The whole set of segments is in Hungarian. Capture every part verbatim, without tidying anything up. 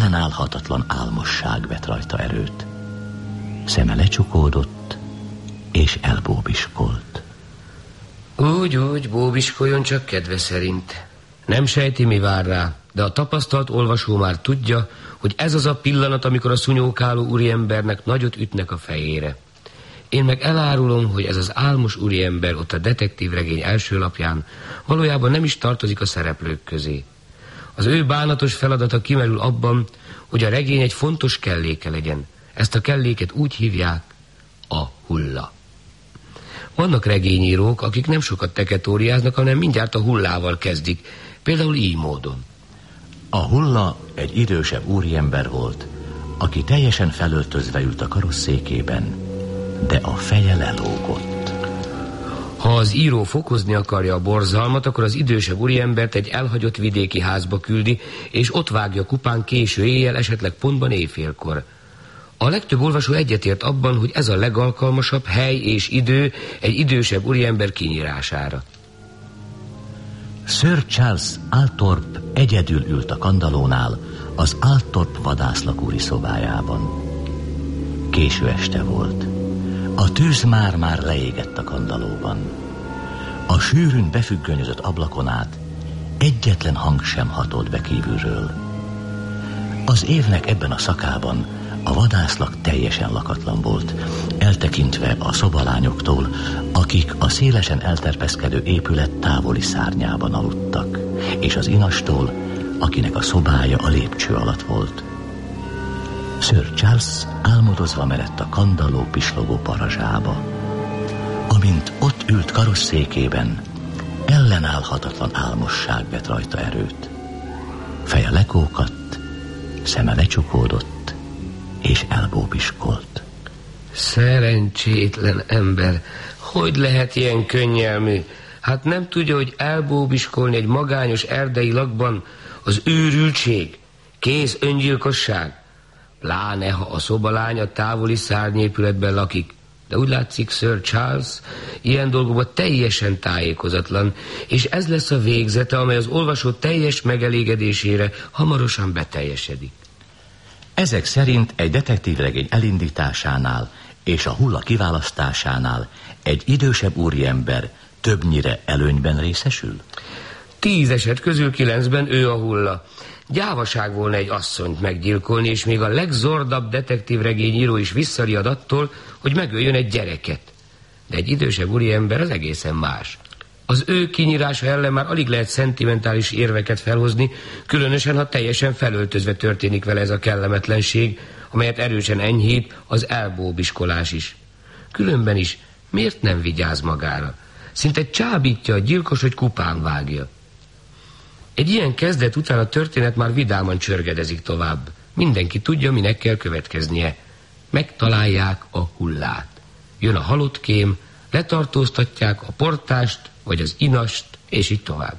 ellenállhatatlan álmosság vett rajta erőt. Szeme lecsukódott, és elbóbiskolt. Úgy, úgy, bóbiskoljon csak kedve szerint. Nem sejti, mi vár rá, de a tapasztalt olvasó már tudja, hogy ez az a pillanat, amikor a szunyókáló úriembernek nagyot ütnek a fejére. Én meg elárulom, hogy ez az álmos úriember ott a detektívregény első lapján valójában nem is tartozik a szereplők közé. Az ő bánatos feladata kimerül abban, hogy a regény egy fontos kelléke legyen. Ezt a kelléket úgy hívják, a hulla. Vannak regényírók, akik nem sokat teketóriáznak, hanem mindjárt a hullával kezdik. Például így módon. A hulla egy idősebb úriember volt, aki teljesen felöltözve ült a karosszékében, de a feje lelógott. Ha az író fokozni akarja a borzalmat, akkor az idősebb úriembert egy elhagyott vidéki házba küldi, és ott vágja kupán késő éjjel, esetleg pontban éjfélkor. A legtöbb olvasó egyetért abban, hogy ez a legalkalmasabb hely és idő egy idősebb úriember kinyírására. Sir Charles Althorp egyedül ült a kandallónál az Althorp vadászlakúri szobájában. Késő este volt. A tűz már-már leégett a kandallóban. A sűrűn befüggönyözött ablakon át egyetlen hang sem hatolt be kívülről. Az évnek ebben a szakában a vadászlak teljesen lakatlan volt, eltekintve a szobalányoktól, akik a szélesen elterpeszkedő épület távoli szárnyában aludtak, és az inastól, akinek a szobája a lépcső alatt volt. Sir Charles álmodozva merett a kandalló pislogó parazsába. Amint ott ült karosszékében, ellenállhatatlan álmosság vett rajta erőt. Feje lekókadt, szeme lecsukódott, és elbóbiskolt. Szerencsétlen ember, hogy lehet ilyen könnyelmű? Hát nem tudja, hogy elbóbiskolni egy magányos erdei lakban az őrültség, kész öngyilkosság. Pláne, ha a szobalány a távoli szárnyépületben lakik. De úgy látszik, Sir Charles ilyen dolgokban teljesen tájékozatlan, és ez lesz a végzete, amely az olvasó teljes megelégedésére hamarosan beteljesedik. Ezek szerint egy detektívregény elindításánál és a hulla kiválasztásánál egy idősebb úriember többnyire előnyben részesül? Tíz eset közül kilencben ő a hulla. Gyávaság volna egy asszonyt meggyilkolni, és még a legzordabb detektívregényíró is visszariad attól, hogy megöljön egy gyereket. De egy idősebb úriember az egészen más. Az ő kinyírása ellen már alig lehet szentimentális érveket felhozni, különösen, ha teljesen felöltözve történik vele ez a kellemetlenség, amelyet erősen enyhít az elbóbiskolás is. Különben is miért nem vigyáz magára? Szinte csábítja a gyilkos, hogy kupán vágja. Egy ilyen kezdet után a történet már vidáman csörgedezik tovább. Mindenki tudja, minek kell következnie. Megtalálják a hullát. Jön a halottkém, letartóztatják a portást, vagy az inast, és így tovább.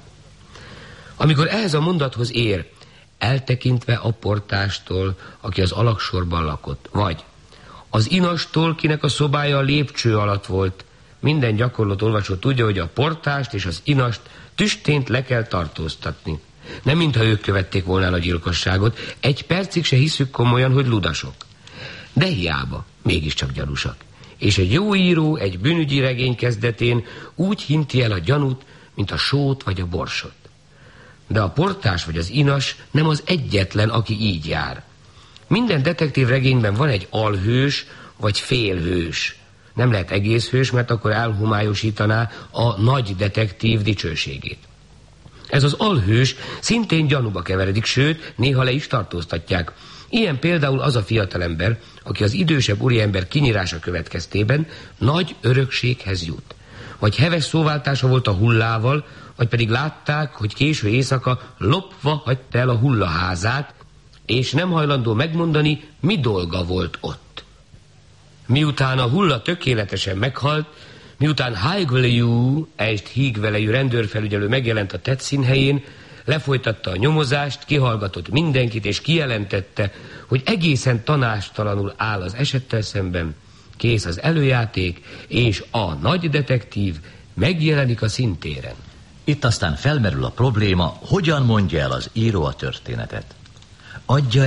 Amikor ehhez a mondathoz ér, eltekintve a portástól, aki az alagsorban lakott, vagy az inastól, kinek a szobája a lépcső alatt volt, minden gyakorlott olvasó tudja, hogy a portást és az inast tüstént le kell tartóztatni. Nem mintha ők követték volna a gyilkosságot, egy percig se hiszük komolyan, hogy ludasok. De hiába, mégiscsak gyanúsak. És egy jó író egy bűnügyi regény kezdetén úgy hinti el a gyanút, mint a sót vagy a borsot. De a portás vagy az inas nem az egyetlen, aki így jár. Minden detektív regényben van egy alhős vagy félhős. Nem lehet egész hős, mert akkor elhomályosítaná a nagy detektív dicsőségét. Ez az alhős szintén gyanúba keveredik, sőt, néha le is tartóztatják. Ilyen például az a fiatalember, aki az idősebb úriember kinyírása következtében nagy örökséghez jut. Vagy heves szóváltása volt a hullával, vagy pedig látták, hogy késő éjszaka lopva hagyta el a hullaházát, és nem hajlandó megmondani, mi dolga volt ott. Miután a hulla tökéletesen meghalt, miután High-velejű, est Hígvelejű rendőrfelügyelő megjelent a tett színhelyén, lefolytatta a nyomozást, kihallgatott mindenkit, és kijelentette, hogy egészen tanástalanul áll az esettel szemben, kész az előjáték, és a nagy detektív megjelenik a színtéren. Itt aztán felmerül a probléma, hogyan mondja el az író a történetet. Adja